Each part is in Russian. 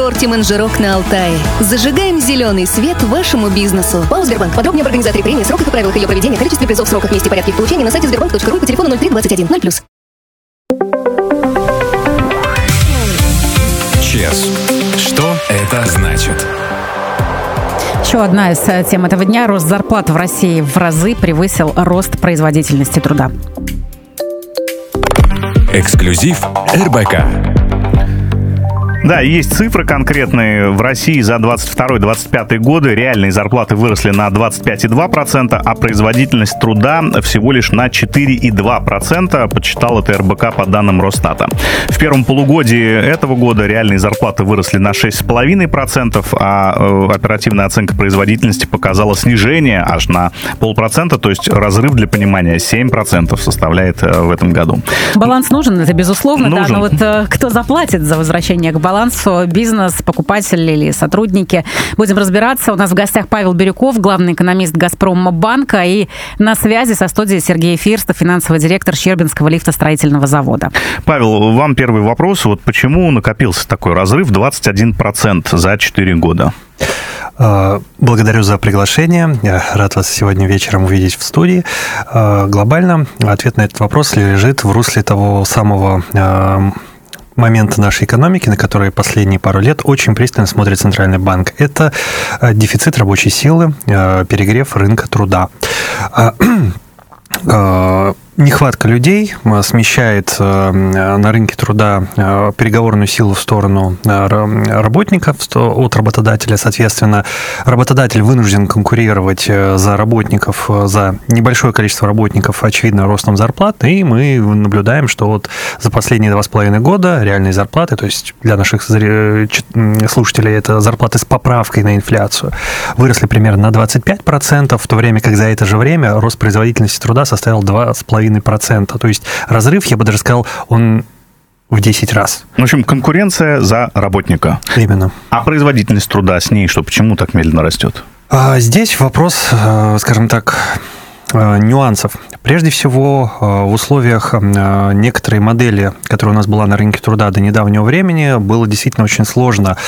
Курорте-Манжирок на Алтае. Зажигаем зеленый свет вашему бизнесу. ПАО «Сбербанк». Подробнее об организаторе премии, сроках и правилах ее проведения, количестве призов, сроках, месте и порядке их получения на сайте sberbank.ru по телефону 0321 0+. ЧЕС. Что это значит? Еще одна из тем этого дня. Рост зарплат в России в разы превысил рост производительности труда. Эксклюзив РБК. Да, есть цифры конкретные. В России за 22-25 годы реальные зарплаты выросли на 25,2%, а производительность труда всего лишь на 4,2%, подсчитал это РБК по данным Росстата. В первом полугодии этого года реальные зарплаты выросли на 6,5%, а оперативная оценка производительности показала снижение аж на 0,5%, то есть разрыв, для понимания, 7% составляет в этом году. Баланс нужен, это безусловно, нужен. Да, но вот кто заплатит за возвращение к балансу? Бизнес, покупатель или сотрудники? Будем разбираться. У нас в гостях Павел Бирюков, главный экономист «Газпромбанка», и на связи со студией Сергей Фирстов, финансовый директор Щербинского лифтостроительного завода. Павел, вам первый вопрос. Вот почему накопился такой разрыв 21% за 4 года? Благодарю за приглашение. Я рад вас сегодня вечером увидеть в студии. Глобально ответ на этот вопрос лежит в русле того самого момента нашей экономики, на который последние пару лет очень пристально смотрит Центральный банк. Это дефицит рабочей силы, перегрев рынка труда. Нехватка людей смещает на рынке труда переговорную силу в сторону работников от работодателя. Соответственно, работодатель вынужден конкурировать за работников, за небольшое количество работников, очевидно, ростом зарплат. И мы наблюдаем, что вот за последние 2,5 года реальные зарплаты, то есть для наших слушателей это зарплаты с поправкой на инфляцию, выросли примерно на 25%, в то время как за это же время рост производительности труда составил 2,5%. То есть разрыв, я бы даже сказал, он в 10 раз. В общем, конкуренция за работника. Именно. А производительность труда с ней, что почему так медленно растет? Здесь вопрос, скажем так, нюансов. Прежде всего, в условиях некоторой модели, которая у нас была на рынке труда до недавнего времени, было действительно очень сложно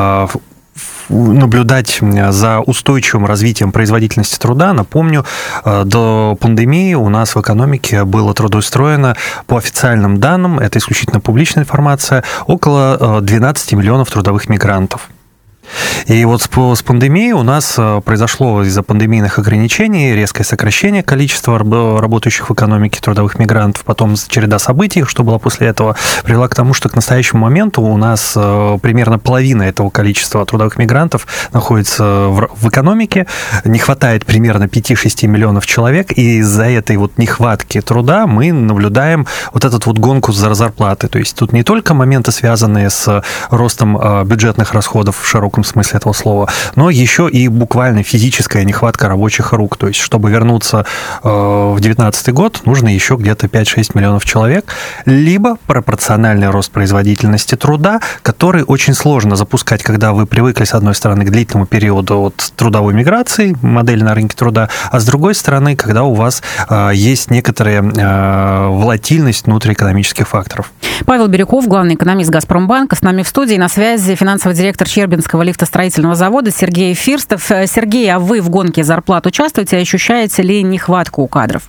наблюдать за устойчивым развитием производительности труда. Напомню, до пандемии у нас в экономике было трудоустроено, по официальным данным, это исключительно публичная информация, около 12 миллионов трудовых мигрантов. И вот с пандемией у нас произошло из-за пандемийных ограничений резкое сокращение количества работающих в экономике трудовых мигрантов. Потом череда событий, что было после этого, привела к тому, что к настоящему моменту у нас примерно половина этого количества трудовых мигрантов находится в экономике. Не хватает примерно 5-6 миллионов человек. И из-за этой вот нехватки труда мы наблюдаем вот эту вот гонку за зарплаты. То есть тут не только моменты, связанные с ростом бюджетных расходов в широком смысле этого слова, но еще и буквально физическая нехватка рабочих рук. То есть, чтобы вернуться в 2019 год, нужно еще где-то 5-6 миллионов человек, либо пропорциональный рост производительности труда, который очень сложно запускать, когда вы привыкли, с одной стороны, к длительному периоду от трудовой миграции, модели на рынке труда, а с другой стороны, когда у вас есть некоторая волатильность внутриэкономических факторов. Павел Бирюков, главный экономист «Газпромбанка», с нами в студии. На связи финансовый директор Щербинского лифтостроительного завода Сергей Фирстов. Сергей, а вы в гонке зарплат участвуете? Ощущаете ли нехватку у кадров?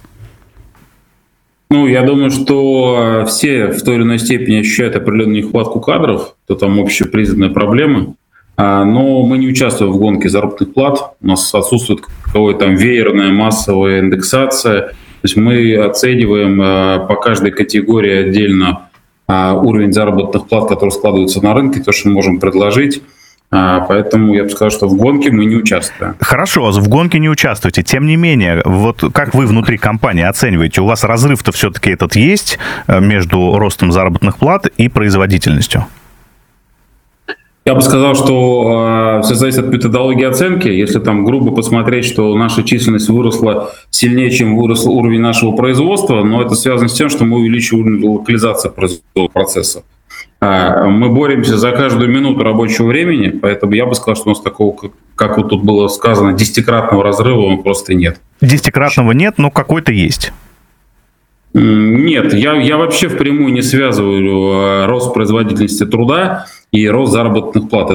Я думаю, что все в той или иной степени ощущают определенную нехватку кадров. Это там общепризнанная проблема. Но мы не участвуем в гонке заработных плат. У нас отсутствует какая-то там веерная массовая индексация. То есть мы оцениваем по каждой категории отдельно уровень заработных плат, который складывается на рынке, то, что мы можем предложить. Поэтому я бы сказал, что в гонке мы не участвуем. Хорошо, в гонке не участвуете. Тем не менее, вот как вы внутри компании оцениваете, у вас разрыв-то все-таки этот есть между ростом заработных плат и производительностью? Я бы сказал, что все зависит от методологии оценки. Если там грубо посмотреть, что наша численность выросла сильнее, чем вырос уровень нашего производства, но это связано с тем, что мы увеличиваем локализацию производственного процесса. Мы боремся за каждую минуту рабочего времени, поэтому я бы сказал, что у нас такого, как вот тут было сказано, 10-кратного разрыва просто нет. 10-кратного нет, но какой-то есть. Нет, я вообще впрямую не связываю рост производительности труда и рост заработных плат.